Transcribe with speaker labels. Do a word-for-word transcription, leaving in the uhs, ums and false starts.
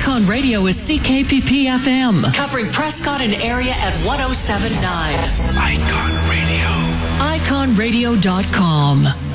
Speaker 1: Icon Radio is C K P P F M, covering Prescott and area at one oh seven point nine.
Speaker 2: Icon Radio.
Speaker 1: icon radio dot com.